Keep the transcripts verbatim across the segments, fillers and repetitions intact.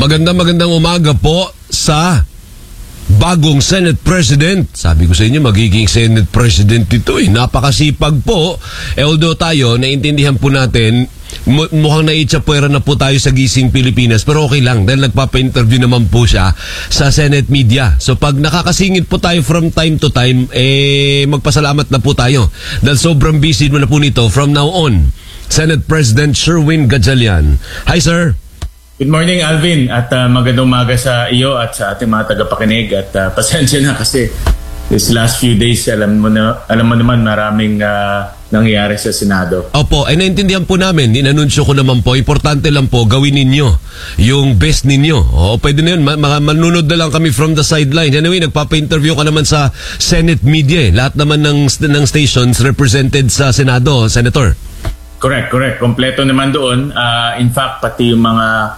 Magandang magandang umaga po sa bagong Senate President. Sabi ko sa inyo, magiging Senate President ito eh. Napakasipag po. Eh, although tayo, naintindihan po natin, mukhang naitsapwera na po tayo sa Gising Pilipinas, pero okay lang dahil nagpapa-interview naman po siya sa Senate media. So pag nakakasingit po tayo from time to time, eh magpasalamat na po tayo dahil sobrang busy mo na po nito. From now on, Senate President Sherwin Gatchalian. Hi sir. Good morning, Alvin, at uh, magandang umaga sa iyo at sa ating mga tagapakinig. At uh, pasensya na kasi this last few days, alam mo na, alam mo naman maraming uh, nangyayari sa Senado. Opo, ay naintindihan po namin, inanunsyo ko naman po, importante lang po gawin ninyo yung best ninyo. O pwede na yun, ma- ma- manunod na lang kami from the sideline. Anyway, nagpapa-interview ka naman sa Senate media eh. Lahat naman ng, ng stations represented sa Senado, Senator. Correct, correct. Kompleto naman doon. Uh, in fact, pati yung mga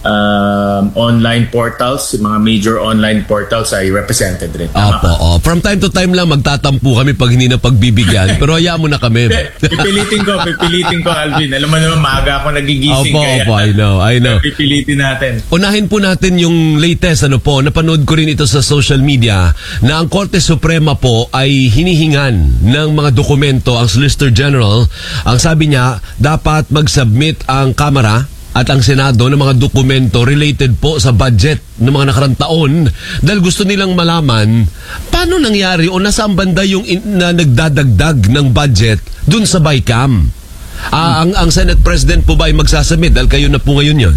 Um, online portals, mga major online portals ay represented rin. Opo, oh. From time to time lang magtatampo kami pag hindi na pagbibigyan. Pero hayaan mo na kami. Pipilitin ko, pipilitin ko, Alvin. Alam mo naman, maaga ako nagigising. Opo, kaya, opo, I know, I know. Pipilitin natin. Unahin po natin yung latest, ano po, napanood ko rin ito sa social media, na ang Korte Suprema po ay hinihingan ng mga dokumento, ang Solicitor General. Ang sabi niya, dapat mag-submit ang Kamara at ang Senado ng mga dokumento related po sa budget ng mga nakarang taon dahil gusto nilang malaman paano nangyari o nasaan banda yung in, na nagdadagdag ng budget dun sa BICAM. Uh, ang, ang Senate President po ba ay magsasubmit dahil kayo na po ngayon yun?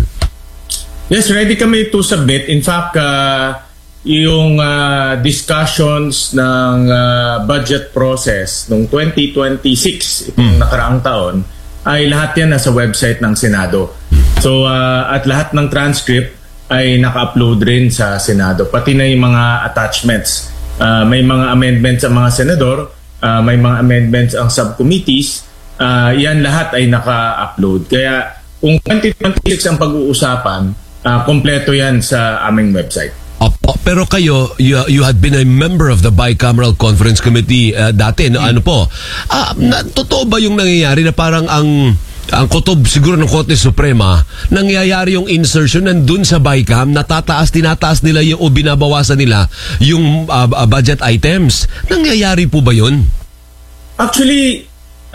Yes, ready kami to submit. In fact, uh, yung uh, discussions ng uh, budget process noong twenty twenty-six, itong hmm. nakaraang taon, ay lahat yan nasa website ng Senado. So, uh, at lahat ng transcript ay naka-upload rin sa Senado. Pati na yung mga attachments. Uh, may mga amendments ang mga senador, uh, may mga amendments ang subcommittees. Uh, yan lahat ay naka-upload. Kaya kung twenty twenty-six ang pag-uusapan, uh, kompleto yan sa aming website. Opo, pero kayo, you, you had been a member of the Bicameral Conference Committee uh, dati, no? Ano po? Uh, na, totoo ba yung nangyayari na parang ang ang kutob siguro ng Korte Suprema, nangyayari yung insertion nandun sa BICAM, natataas, tinataas nila yung, o binabawasan nila yung uh, uh, budget items. Nangyayari po ba yun? Actually,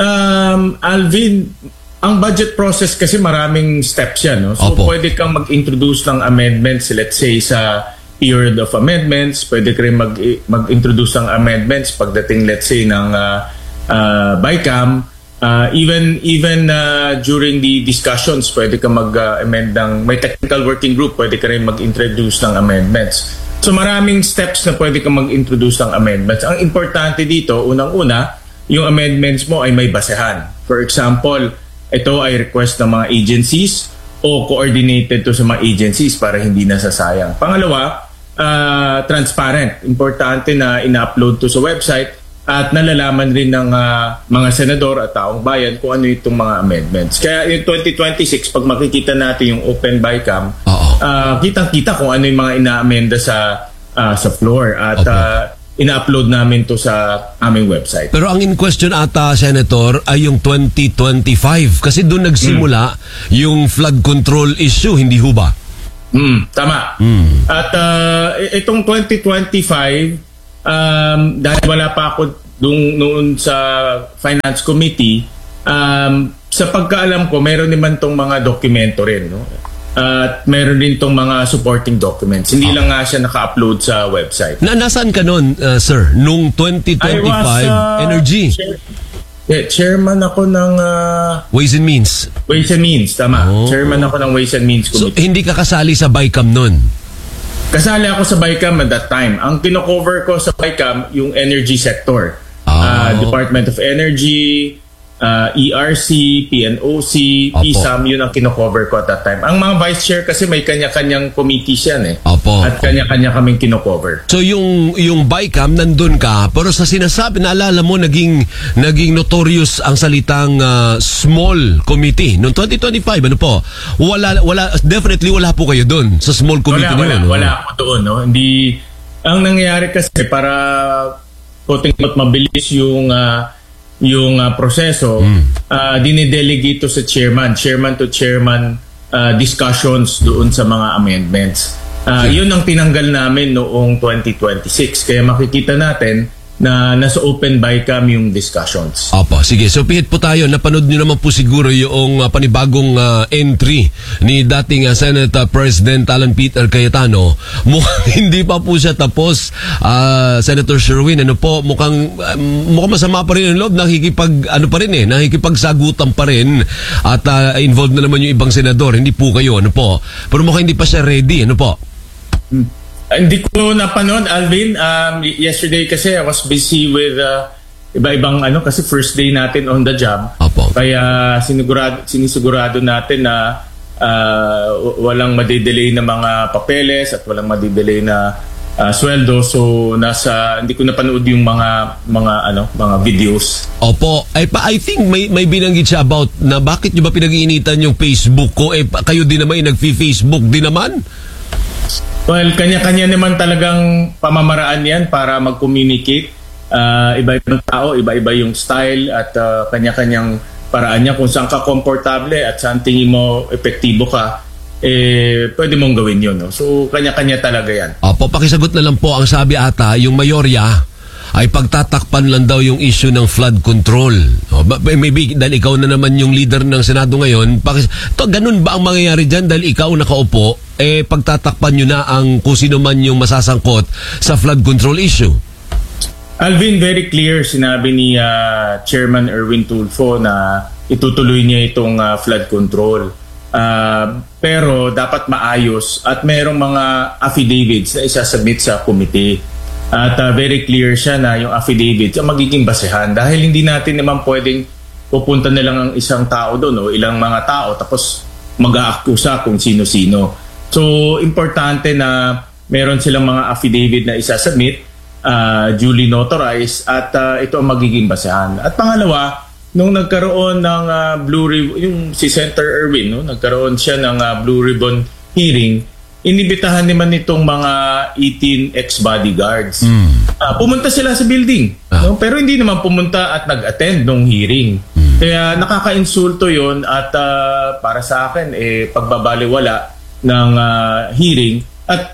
um, Alvin, ang budget process kasi maraming steps yan. No? So, Opo. Pwede kang mag-introduce ng amendments, let's say, sa period of amendments. Pwede ka rin mag- mag-introduce ng amendments pagdating, let's say, ng uh, uh, BICAM. Uh, even even uh, during the discussions, pwede ka mag-amend uh, ng, may technical working group, pwede ka rin mag-introduce ng amendments. So maraming steps na pwede ka mag-introduce ng amendments. Ang importante dito, unang-una, yung amendments mo ay may basehan. For example, ito ay request ng mga agencies o coordinated to sa mga agencies para hindi nasasayang. Pangalawa, uh, transparent. Importante na ina-upload to sa website at nalalaman rin ng uh, mga senador at taong bayan kung ano itong mga amendments. Kaya yung twenty twenty-six, pag makikita natin yung Open BICAM, uh, kitang-kita kung ano yung mga ina-amenda sa uh, sa floor at okay. uh, ina-upload namin to sa aming website. Pero ang in question ata, Senator, ay yung twenty twenty-five kasi doon nagsimula mm. yung flood control issue, hindi ho ba? Mm, tama. Mm. At uh, itong twenty twenty-five, Um, dahil wala pa ako dung, noon sa Finance Committee, um, sa pagkaalam ko, meron naman tong mga dokumento rin. No? At meron din tong mga supporting documents. Hindi oh. lang nga siya naka-upload sa website. Na, nasaan ka noon, uh, sir? Nung twenty twenty-five, I was, uh, Energy? Chair, yeah, chairman ako ng... Uh, Ways and Means? Ways and Means, tama. Oh. Chairman ako ng Ways and Means Committee. So, hindi ka kasali sa BICAM noon? Kasali ako sa BICAM at that time. Ang kino-cover ko sa BICAM, yung energy sector. Oh. Uh, Department of Energy, uh, E R C, P N O C, Opo. P S A M, yun ang kino-cover ko at that time. Ang mga vice chair kasi may kanya-kanyang committees yan eh. Opo. At kanya-kanya kaming kino-cover. So yung yung BICAM nandun ka, pero sa sinasabi, naalala mo, naging naging notorious ang salitang uh, small committee. Noong twenty twenty-five, ano po? Wala, wala, definitely wala po kayo doon sa small committee. Wala, wala, wala, wala ako doon. No? Hindi, ang nangyayari kasi para quoting out mabilis yung uh, yung uh, proseso, mm. uh, dinidelegate to sa chairman, chairman to chairman uh, discussions doon sa mga amendments. Uh, yun ang tinanggal namin noong twenty twenty-six. Kaya makikita natin na nasa open bycam yung discussions. Opo, sige. So pihit po tayo. Napanood nyo naman po siguro yung uh, panibagong uh, entry ni dating uh, Senate uh, President Alan Peter Cayetano. Mukhang hindi pa po siya tapos. Uh, Senator Sherwin, ano po, mukhang, uh, mukhang masama pa rin ang loob. Nakikipag, ano pa rin eh, nakikipagsagutan pa rin. At uh, involved na naman yung ibang senador. Hindi po kayo, ano po. Pero mukhang hindi pa siya ready, ano po. Hmm. Hindi ko napanood, Alvin. Um, yesterday kasi I was busy with uh, iba-ibang ano kasi first day natin on the job. Opo. Kaya sinigurado, sinisigurado natin na uh, walang madidelay na mga papeles at walang madidelay na uh, sweldo. So nasa hindi ko napanood yung mga mga ano mga videos. Opo. Ay pa I think may may binanggit siya about na bakit niyo ba pinag-iinitan yung Facebook ko? Eh kayo din naman yung nagfi-Facebook din naman. Well, kanya-kanya naman talagang pamamaraan yan para mag-communicate. Uh, iba-ibang tao, iba-iba yung style at uh, kanya-kanyang paraan niya. Kung saan ka komportable at saan tingin mo epektibo ka, eh, pwede mong gawin yun. No? So, kanya-kanya talaga yan. Opo, pakisagot na lang po ang sabi ata, yung mayorya ay pagtatakpan lang daw yung issue ng flood control. O, maybe dahil ikaw na naman yung leader ng Senado ngayon, pakis- to, ganun ba ang mangyayari dyan dahil ikaw nakaupo, eh pagtatakpan nyo na ang kung sino man yung masasangkot sa flood control issue? Alvin, very clear, sinabi ni uh, Chairman Erwin Tulfo na itutuloy niya itong uh, flood control. Uh, pero dapat maayos at merong mga affidavits na isasubmit sa committee. At uh, very clear siya na yung affidavit ang magiging basehan dahil hindi natin naman pwedeng pupunta na lang ang isang tao doon o ilang mga tao tapos mag-aakusa kung sino-sino. So, importante na meron silang mga affidavit na isasubmit, uh, duly notarized at uh, ito ang magiging basehan. At pangalawa, nung nagkaroon ng uh, Blue Ribbon, yung si Senator Erwin, no, nagkaroon siya ng uh, Blue Ribbon hearing, inibitahan naman itong mga eighteen ex-bodyguards. Mm. Uh, pumunta sila sa building. Ah. No? Pero hindi naman pumunta at nag-attend ng hearing. Mm. Kaya nakaka-insulto yon at uh, para sa akin, eh, pagbabaliwala ng uh, hearing. At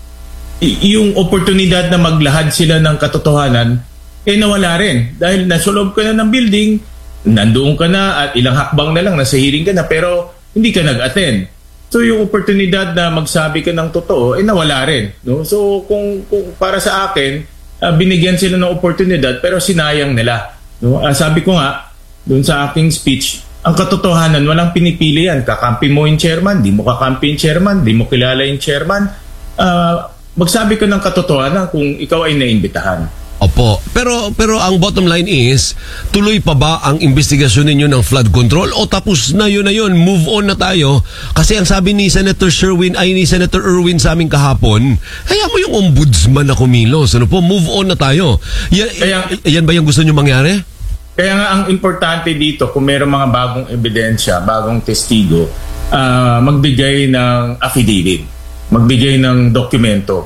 y- yung oportunidad na maglahad sila ng katotohanan, eh nawala rin. Dahil nasulob ka na ng building, nandoon ka na at ilang hakbang na lang, nasa hearing ka na, pero hindi ka nag-attend. So yung oportunidad na magsabi ka ng totoo, eh nawala rin. No? So kung, kung para sa akin, uh, binigyan sila ng oportunidad pero sinayang nila. No? Uh, sabi ko nga, doon sa aking speech, ang katotohanan, walang pinipili yan. Kakampi mo yung chairman, di mo kakampi yung chairman, di mo kilala yung chairman. Uh, magsabi ka ng katotohanan kung ikaw ay naimbitahan. Opo. Pero pero ang bottom line is, tuloy pa ba ang investigasyon ninyo ng flood control o tapos na yun na yun, move on na tayo? Kasi ang sabi ni Senator Sherwin ay ni Senator Erwin sa aming kahapon, kaya mo yung ombudsman na kumilos. Ano po, move on na tayo. Yan, kaya, yan ba yung gusto nyo mangyari? Kaya nga ang importante dito, kung mayroong mga bagong ebidensya, bagong testigo, uh, magbigay ng affidavit, magbigay ng dokumento